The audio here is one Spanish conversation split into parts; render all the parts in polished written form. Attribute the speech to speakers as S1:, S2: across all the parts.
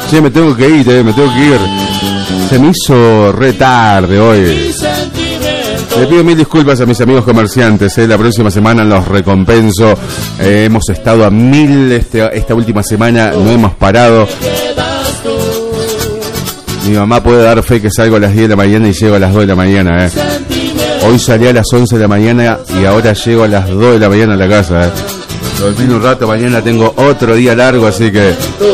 S1: Che, me tengo que ir. Se me hizo re tarde hoy. Le pido mil disculpas a mis amigos comerciantes, La próxima semana los recompenso. Hemos estado a 1000 esta última semana, no hemos parado. Mi mamá puede dar fe que salgo a las 10 de la mañana y llego a las 2 de la mañana, Hoy salí a las 11 de la mañana y ahora llego a las 2 de la mañana a la casa, Dormí un rato, mañana tengo otro día largo, así que...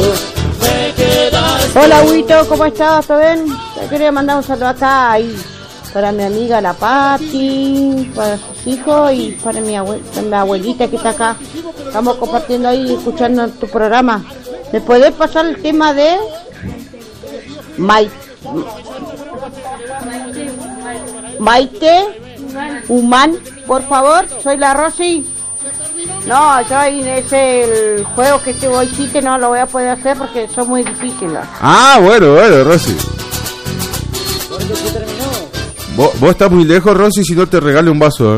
S2: Hola, Huito, ¿cómo estás? ¿Todo bien? Te quería mandar un saludo acá ahí para mi amiga la Pati, para sus hijos y para mi abuelita que está acá. Estamos compartiendo ahí, escuchando tu programa. ¿Me podés pasar el tema de Maite Humán, por favor? Soy la Rosy. No, yo ahí es el juego que vos hiciste, no lo voy a poder hacer porque son muy difíciles.
S1: Ah, bueno, Rosy. Vos estás muy lejos, Rosy, si no te regalo un vaso.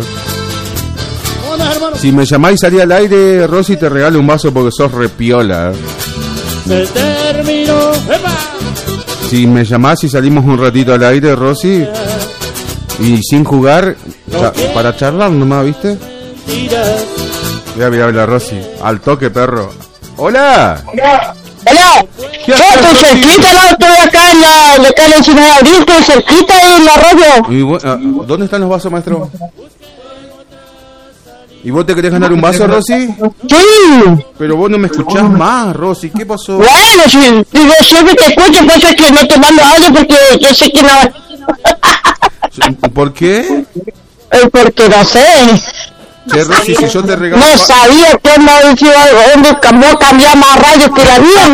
S1: Si me llamáis y salí al aire, Rosy, te regalo un vaso porque sos repiola.
S3: Se terminó. ¡Epa!
S1: Si me llamás y salimos un ratito al aire, Rosy, y sin jugar, para charlar nomás, ¿viste? Mira, la Rosy, al toque, perro. ¡Hola!
S4: ¡Hola!
S1: ¿Qué
S4: Yo estoy cerquita, no estoy acá en la encina de abril, estoy cerquita ahí en la radio.
S1: ¿Dónde están los vasos, maestro? ¿Y vos te querés ganar un vaso, Rosy?
S4: Sí.
S1: Pero vos no me escuchás más, Rosy, ¿qué pasó?
S4: Bueno, sí, digo, siempre te escucho, pasa que no te mando audio porque yo sé que no...
S1: ¿Por qué?
S4: Porque no sé.
S1: Che, Rosy, si yo te regalo...
S4: No sabía que no decía algo, no cambiaba más radios que la vida,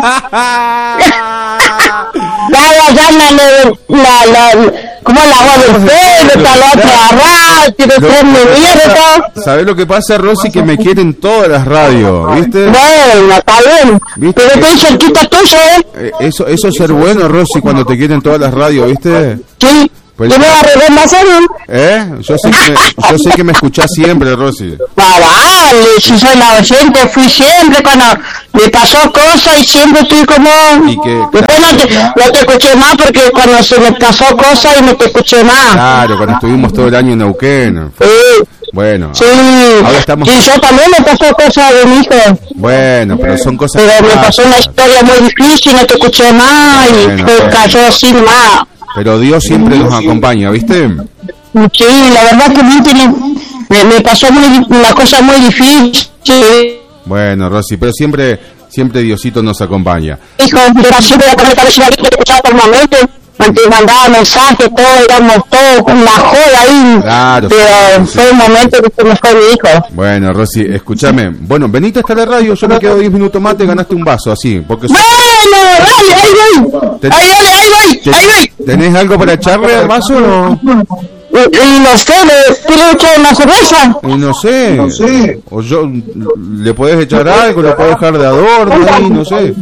S4: como la voz del pelo, está la otra radio,
S1: ¿Sabés lo que pasa, Rosy? Que me quieren todas las radios, ¿viste?
S4: Bueno, está bien. ¿Viste? Pero estoy cerquita tuyo,
S1: Eso es ser bueno, Rosy, cuando te quieren todas las radios, ¿viste?
S4: Sí.
S1: Pues,
S4: ¿Yo me voy a arreglar más serio?
S1: Yo sé que me escuchás siempre, Rosy.
S4: Vale, si soy la oyente, fui siempre cuando me pasó cosas y siempre estoy como...
S1: ¿Y qué?
S4: Después no te escuché más porque cuando se me pasó cosas y no te escuché más.
S1: Claro, cuando estuvimos todo el año en Neuquén.
S4: Sí.
S1: Bueno.
S4: Sí.
S1: Ahora estamos...
S4: Y yo también me pasó cosas de mi hijo.
S1: Bueno, pero son cosas...
S4: Pero me pasó una historia muy difícil, no te escuché más y cayó así más.
S1: Pero Dios siempre nos acompaña, ¿viste?
S4: Sí, la verdad que me pasó una cosa muy difícil.
S1: Bueno, Rosy, pero siempre Diosito nos acompaña.
S4: Hijo, siempre la camioneta recién que escuchaba por momentos, te mandaba mensajes, todo, éramos todos una joda ahí. Claro. Pero fue un momento que se me fue mi hijo.
S1: Bueno, Rosy, escúchame. Bueno, venite hasta la radio, yo me quedo 10 minutos más, te ganaste un vaso, así. Porque
S4: bueno, dale, ahí voy.
S1: ¿Tenés algo para echarle al vaso o no?
S4: Y no sé, ¿quiere echar una cerveza?
S1: Y no sé. O yo, ¿le podés echar algo? ¿Lo podés dejar de adorno ahí? No sé.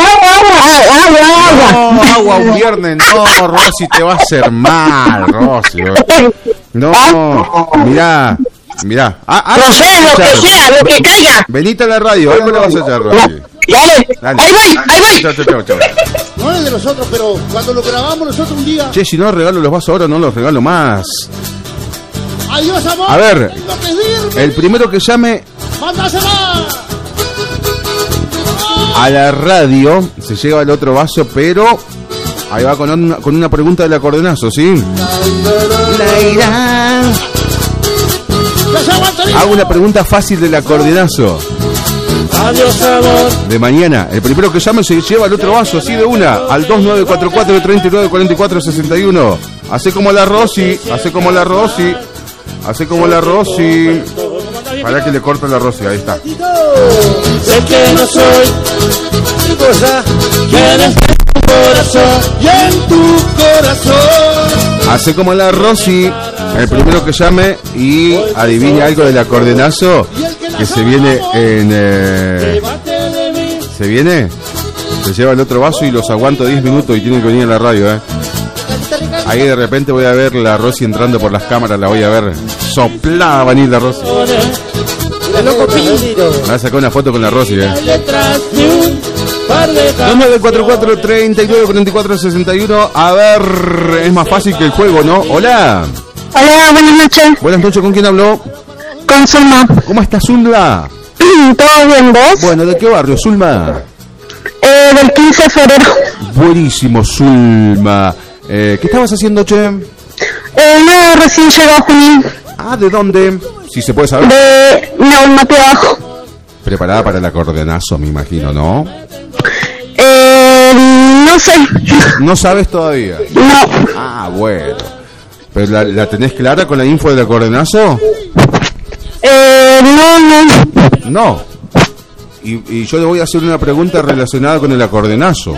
S1: Agua un viernes. No, Rosy, te va a hacer mal, Rosy. No, mirá.
S4: No sé, lo que caiga.
S1: Venite a la radio, algo le vas a echar, Rosy.
S4: Dale. Ahí voy.
S1: Chau.
S3: No es de nosotros, pero cuando lo grabamos nosotros un día...
S1: Che, si no regalo los vasos ahora, no los regalo más.
S3: Adiós, amor.
S1: A ver, el primero que llame
S3: ¡mándasela!
S1: a la radio se lleva el otro vaso, pero ahí va con una pregunta del acordeonazo, ¿sí? Hago una pregunta fácil del acordeonazo.
S3: Adiós, amor.
S1: De mañana, el primero que llame se lleva el otro vaso, así de una, al 2944-3944-61. Hace como la Rosy. Para que le corte la Rosy, ahí está.
S3: Sé que no soy cosa que eres en tu corazón y en tu corazón.
S1: Hace como la Rosy, el primero que llame y adivine algo del acordeonazo que se viene en... ¿Se viene? Se lleva el otro vaso y los aguanto 10 minutos y tienen que venir a la radio, Ahí de repente voy a ver la Rosy entrando por las cámaras, la voy a ver soplada, va a venir la Rosy. Me va a sacar una foto con la Rosy, 2944-3944-61. A ver, es más fácil que el juego, ¿no? Hola.
S4: Hola, buenas noches.
S1: Buenas noches, ¿con quién habló?
S4: Con Zulma.
S1: ¿Cómo estás, Zulma?
S4: ¿Todo bien, vos?
S1: Bueno, ¿de qué barrio, Zulma?
S4: Del 15 de febrero.
S1: Buenísimo, Zulma. ¿Qué estabas haciendo, che?
S4: No, recién llegó a Junín.
S1: Ah, ¿de dónde? Si se puede saber.
S4: De Neumático Abajo.
S1: Preparada para el acordeonazo, me imagino, ¿no?
S4: No sé.
S1: ¿No sabes todavía?
S4: No.
S1: Ah, bueno. ¿Pero la tenés clara con la info del acordeonazo?
S4: No.
S1: No. Y yo le voy a hacer una pregunta relacionada con el acordeonazo.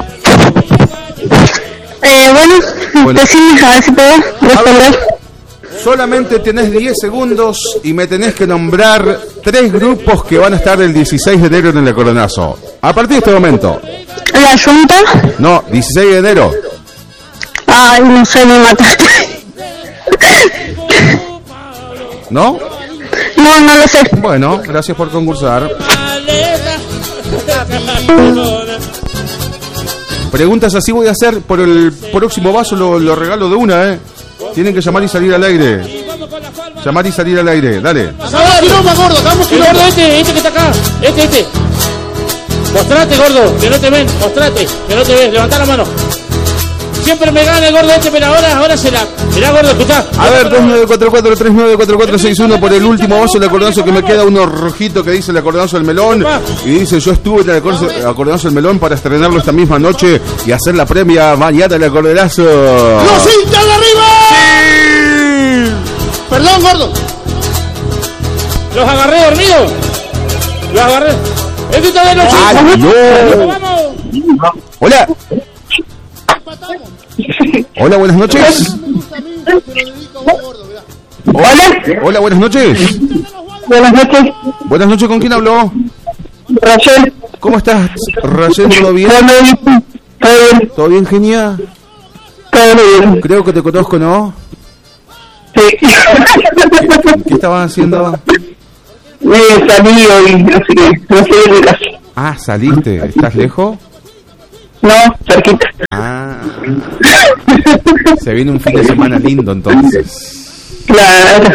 S4: Bueno, decime, a ver si puedo responder.
S1: Solamente tenés 10 segundos y me tenés que nombrar 3 grupos que van a estar el 16 de enero en el acordeonazo. A partir de este momento.
S4: ¿La Junta?
S1: No, 16 de enero.
S4: Ay, no sé, me mataste.
S1: ¿No?
S4: No lo sé.
S1: Bueno, gracias por concursar. Preguntas así voy a hacer por el próximo vaso, lo regalo de una, Tienen que llamar y salir al aire. Llamar y salir al aire, dale.
S3: Gordo, este que está acá. Este. Mostrate, gordo, que no te ven. Mostrate, que no te ves. Levantá la mano. Siempre me gana el gordo este, pero ahora se la... Mirá, gordo, escuchá.
S1: A ver, 2944-3944-61 por el último vaso del acordeonazo que me queda, uno rojito que dice el acordeonazo del melón. Y dice, yo estuve en el acordeonazo del melón para estrenarlo esta misma noche y hacer la premia mañana del acordeonazo.
S3: ¡Los hinchas de arriba!
S1: ¡Sí!
S3: Perdón, gordo. Los agarré dormidos. Los agarré. ¡Es que de los
S1: no!
S3: ¡Vamos!
S1: Hola. Hola, buenas noches. Hola, buenas noches.
S4: Buenas noches.
S1: Buenas noches, ¿con quién habló?
S4: Rachel.
S1: ¿Cómo estás, Rachel? ¿Todo bien? ¿Todo bien, genia?
S4: Todo bien.
S1: Creo que te conozco, ¿no?
S4: Sí.
S1: ¿Qué estabas haciendo?
S4: Salí hoy, así que no sé de mi casa.
S1: Ah, saliste. ¿Estás lejos?
S4: No, cerquita.
S1: Ah. Se viene un fin de semana lindo, entonces.
S4: Claro.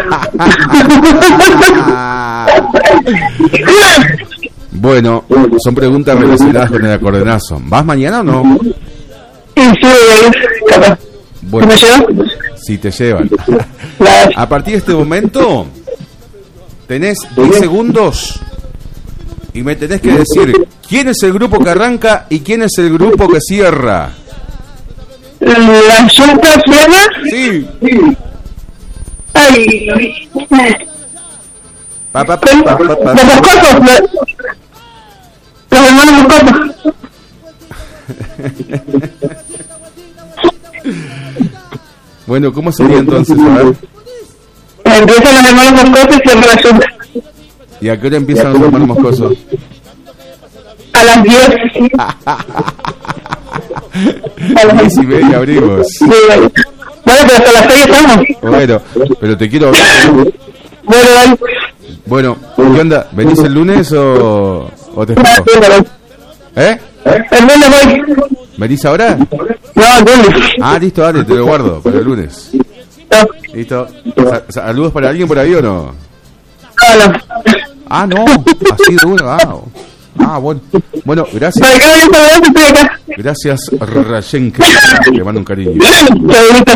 S1: Bueno, son preguntas relacionadas con el acordeonazo. ¿Vas mañana o no?
S4: Sí, capaz.
S1: Bueno,
S4: ¿Me llevan?
S1: Si te llevan.
S4: Claro.
S1: A partir de este momento, tenés 10 segundos y me tenés que decir quién es el grupo que arranca y quién es el grupo que cierra.
S4: ¿La Junta cierra?
S1: Sí.
S4: Ay.
S1: Los
S4: Moscosos. Los hermanos Moscosos.
S1: Bueno, ¿cómo sería entonces? A ver.
S4: Empiezan los hermanos Moscosos y cierra la Junta.
S1: ¿Y a qué hora empiezan los hermanos Moscosos?
S4: A las 10.
S1: A las 10:30 abrimos.
S4: Sí, bueno, pero hasta las 6 estamos.
S1: Bueno, pero te quiero ver.
S4: Bueno,
S1: Bueno, ¿qué onda? ¿Venís el lunes o te espero? ¿Eh?
S4: El lunes voy.
S1: ¿Venís ahora?
S4: No, el lunes.
S1: Ah, listo, dale, te lo guardo para el lunes. Listo. ¿Saludos para alguien por ahí o no?
S4: Hola.
S1: Ah, no, así de uno. Ah, bueno. Bueno, gracias. Gracias, Rayen, que te mando un cariño.